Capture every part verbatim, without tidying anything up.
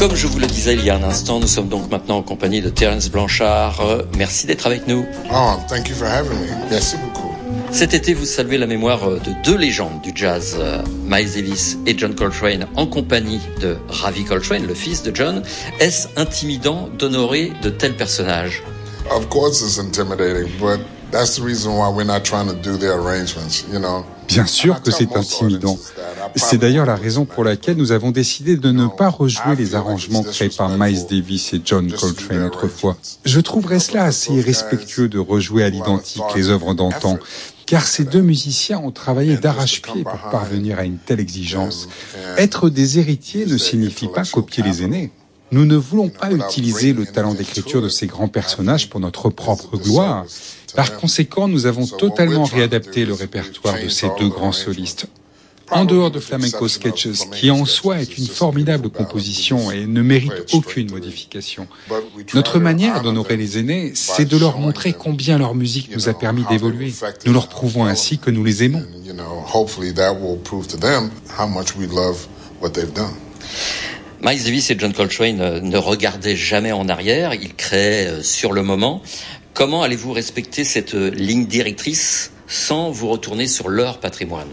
Comme je vous le disais il y a un instant, nous sommes donc maintenant en compagnie de Terence Blanchard. Merci d'être avec nous. Oh, thank you for having me. Merci beaucoup. Cet été, vous saluez la mémoire de deux légendes du jazz, Miles Davis et John Coltrane, en compagnie de Ravi Coltrane, le fils de John. Est-ce intimidant d'honorer de tels personnages? Of course it's intimidating, but that's the reason why we're not trying to do the arrangements, you know. Bien sûr que c'est intimidant. C'est d'ailleurs la raison pour laquelle nous avons décidé de ne pas rejouer les arrangements créés par Miles Davis et John Coltrane autrefois. Je trouverais cela assez irrespectueux de rejouer à l'identique les œuvres d'antan, car ces deux musiciens ont travaillé d'arrache-pied pour parvenir à une telle exigence. Être des héritiers ne signifie pas copier les aînés. Nous ne voulons pas utiliser le talent d'écriture de ces grands personnages pour notre propre gloire. Par conséquent, nous avons totalement réadapté le répertoire de ces deux grands solistes. En dehors de Flamenco Sketches, qui en soi est une formidable composition et ne mérite aucune modification. Notre manière d'honorer les aînés, c'est de leur montrer combien leur musique nous a permis d'évoluer. Nous leur prouvons ainsi que nous les aimons. Miles Davis et John Coltrane ne regardaient jamais en arrière, ils créaient sur le moment. Comment allez-vous respecter cette ligne directrice sans vous retourner sur leur patrimoine?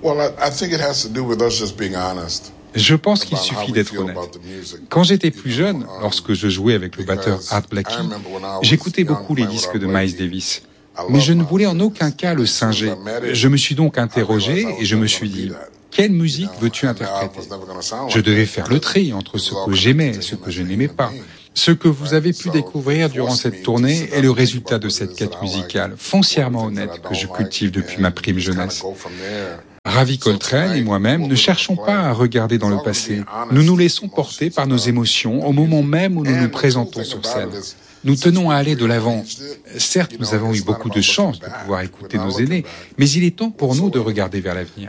Je pense qu'il suffit d'être honnête. Quand j'étais plus jeune, lorsque je jouais avec le batteur Art Blakey, j'écoutais beaucoup les disques de Miles Davis. Mais je ne voulais en aucun cas le singer. Je me suis donc interrogé et je me suis dit, quelle musique veux-tu interpréter? Je devais faire le tri entre ce que j'aimais et ce que je n'aimais pas. Ce que vous avez pu découvrir durant cette tournée est le résultat de cette quête musicale, foncièrement honnête, que je cultive depuis ma prime jeunesse. Ravi Coltrane et moi-même ne cherchons pas à regarder dans le passé. Nous nous laissons porter par nos émotions au moment même où nous nous présentons sur scène. Nous tenons à aller de l'avant. Certes, nous avons eu beaucoup de chance de pouvoir écouter nos aînés, mais il est temps pour nous de regarder vers l'avenir.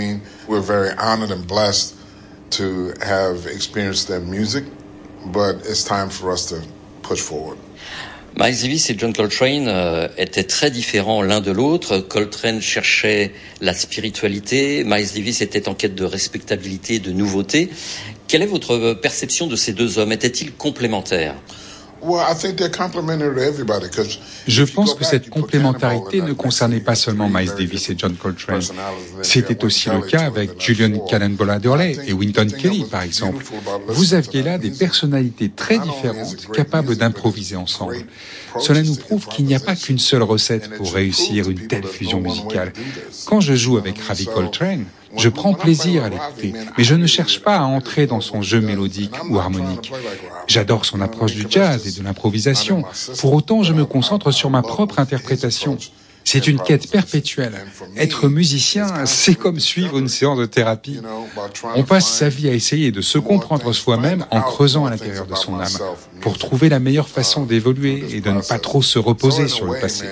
But it's time for us to push forward. Miles Davis et John Coltrane euh, étaient très différents l'un de l'autre. Coltrane cherchait la spiritualité, Miles Davis était en quête de respectabilité et de nouveauté. Quelle est votre perception de ces deux hommes? Étaient-ils complémentaires? Je pense que cette complémentarité ne concernait pas seulement Miles Davis et John Coltrane. C'était aussi le cas avec Julian Cannonball Adderley et Wynton Kelly, par exemple. Vous aviez là des personnalités très différentes, capables d'improviser ensemble. Cela nous prouve qu'il n'y a pas qu'une seule recette pour réussir une telle fusion musicale. Quand je joue avec Ravi Coltrane, je prends plaisir à l'écouter, mais je ne cherche pas à entrer dans son jeu mélodique ou harmonique. J'adore son approche du jazz et de l'improvisation. Pour autant, je me concentre sur ma propre interprétation. C'est une quête perpétuelle. Être musicien, c'est comme suivre une séance de thérapie. On passe sa vie à essayer de se comprendre soi-même en creusant à l'intérieur de son âme, pour trouver la meilleure façon d'évoluer et de ne pas trop se reposer sur le passé.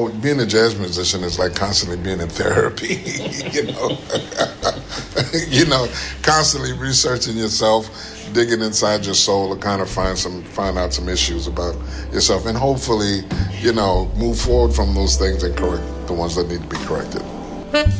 You know, constantly researching yourself, digging inside your soul to kind of find some, find out some issues about yourself, and hopefully, you know, move forward from those things and correct the ones that need to be corrected.